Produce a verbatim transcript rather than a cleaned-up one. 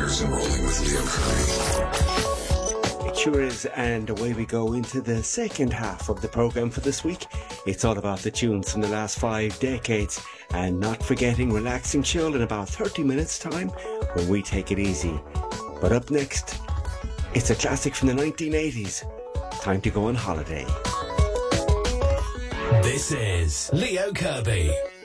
Rockers and Rolling with Leo Kirby. It sure is, and away we go into the second half of the programme for this week. It's all about the tunes from the last five decades, and not forgetting relaxing chill in about thirty minutes time when we take it easy. But up next, it's a classic from the nineteen eighties. Time to go on holiday. This is Leo Kirby.